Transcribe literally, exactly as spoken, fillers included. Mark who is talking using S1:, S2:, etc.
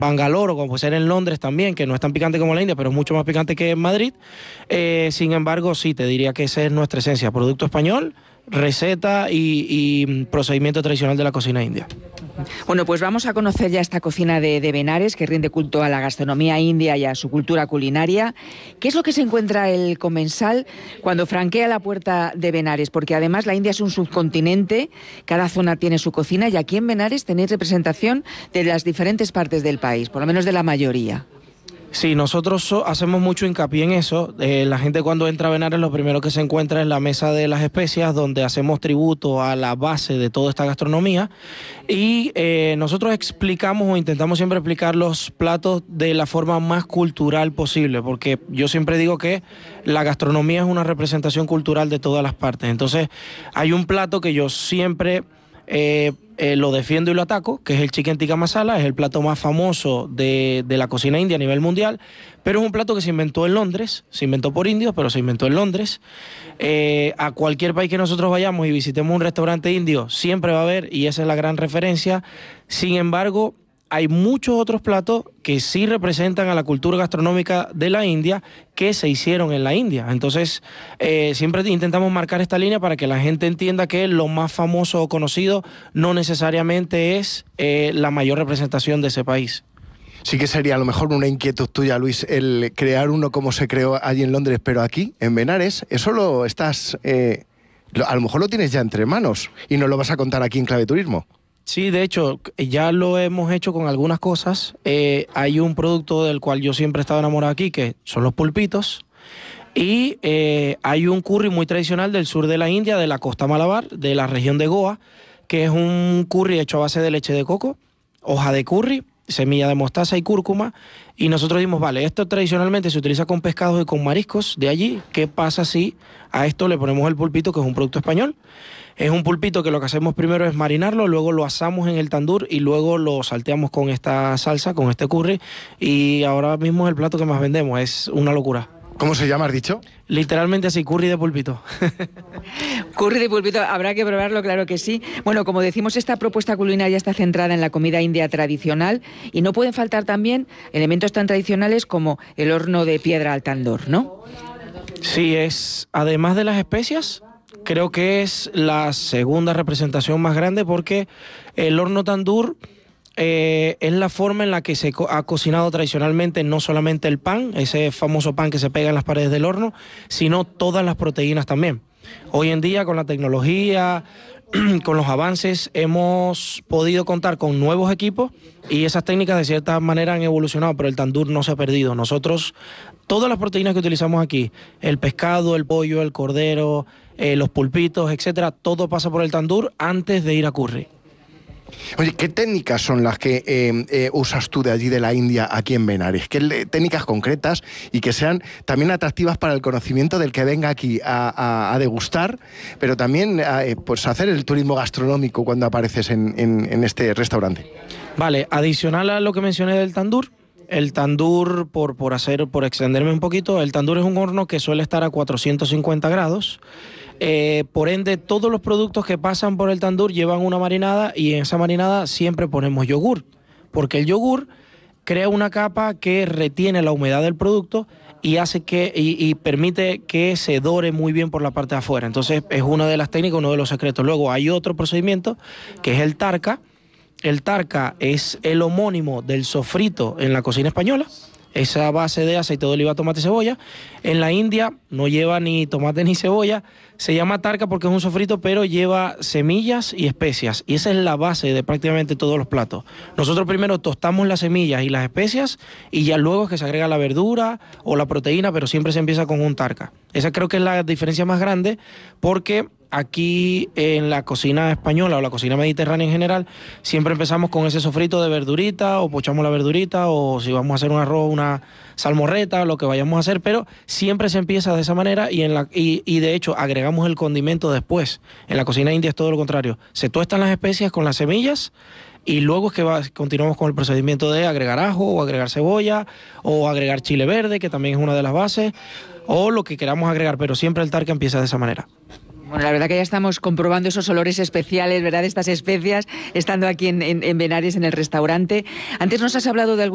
S1: Bangalore, o como puede ser en Londres también, que no es tan picante como la India, pero es mucho más picante que en Madrid. Eh, sin embargo, sí, te diría que esa es nuestra esencia, producto español, receta y, y procedimiento tradicional de la cocina india.
S2: Bueno, pues vamos a conocer ya esta cocina de, de Benares, que rinde culto a la gastronomía india y a su cultura culinaria. ¿Qué es lo que se encuentra el comensal cuando franquea la puerta de Benares? Porque además la India es un subcontinente, cada zona tiene su cocina, y aquí en Benares tenéis representación de las diferentes partes del país, por lo menos de la mayoría.
S1: Sí, nosotros so, hacemos mucho hincapié en eso. Eh, la gente cuando entra a Benares lo primero que se encuentra es la mesa de las especias, donde hacemos tributo a la base de toda esta gastronomía, y eh, nosotros explicamos o intentamos siempre explicar los platos de la forma más cultural posible, porque yo siempre digo que la gastronomía es una representación cultural de todas las partes. Entonces hay un plato que yo siempre... Eh, eh, lo defiendo y lo ataco, que es el chicken tikka masala, es el plato más famoso de, de la cocina india a nivel mundial, pero es un plato que se inventó en Londres, se inventó por indios, pero se inventó en Londres. Eh, a cualquier país que nosotros vayamos y visitemos un restaurante indio, siempre va a haber, y esa es la gran referencia. Sin embargo, hay muchos otros platos que sí representan a la cultura gastronómica de la India, que se hicieron en la India. Entonces, eh, siempre intentamos marcar esta línea para que la gente entienda que lo más famoso o conocido no necesariamente es eh, la mayor representación de ese país.
S3: Sí que sería a lo mejor una inquietud tuya, Luis, el crear uno como se creó allí en Londres, pero aquí, en Benares, eso lo estás... Eh, lo, a lo mejor lo tienes ya entre manos y nos lo vas a contar aquí en Clave Turismo.
S1: Sí, de hecho, ya lo hemos hecho con algunas cosas. Eh, hay un producto del cual yo siempre he estado enamorado aquí, que son los pulpitos. Y eh, hay un curry muy tradicional del sur de la India, de la costa Malabar, de la región de Goa, que es un curry hecho a base de leche de coco, hoja de curry, semilla de mostaza y cúrcuma. Y nosotros dijimos, vale, esto tradicionalmente se utiliza con pescados y con mariscos de allí. ¿Qué pasa si a esto le ponemos el pulpito, que es un producto español? Es un pulpito que lo que hacemos primero es marinarlo, luego lo asamos en el tandur y luego lo salteamos con esta salsa, con este curry, y ahora mismo es el plato que más vendemos, es una locura.
S3: ¿Cómo se llama, has dicho?
S1: Literalmente así, curry de pulpito.
S2: Curry de pulpito, habrá que probarlo, claro que sí. Bueno, como decimos, esta propuesta culinaria está centrada en la comida india tradicional y no pueden faltar también elementos tan tradicionales como el horno de piedra al tandur, ¿no?
S1: Sí, es, además de las especias, creo que es la segunda representación más grande, porque el horno tandur eh, es la forma en la que se co- ha cocinado tradicionalmente no solamente el pan, ese famoso pan que se pega en las paredes del horno, sino todas las proteínas también. Hoy en día, con la tecnología, con los avances, hemos podido contar con nuevos equipos y esas técnicas de cierta manera han evolucionado, pero el tandur no se ha perdido. Nosotros, todas las proteínas que utilizamos aquí, el pescado, el pollo, el cordero, eh, los pulpitos, etcétera, todo pasa por el tandur antes de ir a curry.
S3: Oye, ¿qué técnicas son las que eh, eh, usas tú de allí de la India aquí en Benares? ¿Qué le, técnicas concretas y que sean también atractivas para el conocimiento del que venga aquí a, a, a degustar, pero también a, eh, pues hacer el turismo gastronómico cuando apareces en, en, en este restaurante?
S1: Vale, adicional a lo que mencioné del tandur, el tandur, por, por, hacer, por extenderme un poquito, el tandur es un horno que suele estar a cuatrocientos cincuenta grados. Eh, por ende, todos los productos que pasan por el tandur llevan una marinada, y en esa marinada siempre ponemos yogur, porque el yogur crea una capa que retiene la humedad del producto y hace que y, y permite que se dore muy bien por la parte de afuera. Entonces es una de las técnicas, uno de los secretos. Luego hay otro procedimiento que es el tarka. El tarka es el homónimo del sofrito en la cocina española. Esa base de aceite de oliva, tomate y cebolla. En la India no lleva ni tomate ni cebolla. Se llama tarka porque es un sofrito, pero lleva semillas y especias. Y esa es la base de prácticamente todos los platos. Nosotros primero tostamos las semillas y las especias y ya luego es que se agrega la verdura o la proteína, pero siempre se empieza con un tarka. Esa creo que es la diferencia más grande, porque aquí en la cocina española o la cocina mediterránea en general siempre empezamos con ese sofrito de verdurita, o pochamos la verdurita, o si vamos a hacer un arroz, una salmorreta, lo que vayamos a hacer, pero siempre se empieza de esa manera y, en la, y, y de hecho agregamos el condimento después. En la cocina india es todo lo contrario, se tuestan las especias con las semillas y luego es que va, continuamos con el procedimiento de agregar ajo o agregar cebolla o agregar chile verde, que también es una de las bases, o lo que queramos agregar, pero siempre el tarka empieza de esa manera.
S2: Bueno, la verdad que ya estamos comprobando esos olores especiales, ¿verdad?, estas especias, estando aquí en, en, en Benares, en el restaurante. Antes nos has hablado de algún